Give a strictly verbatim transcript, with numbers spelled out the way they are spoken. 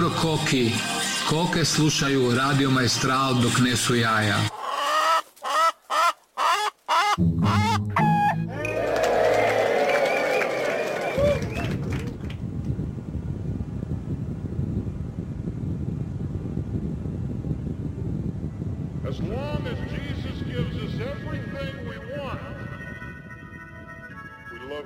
Pozdrav koki, koke slušaju Radio Maestral dok nesu jaja. As long as Jesus gives us everything we want,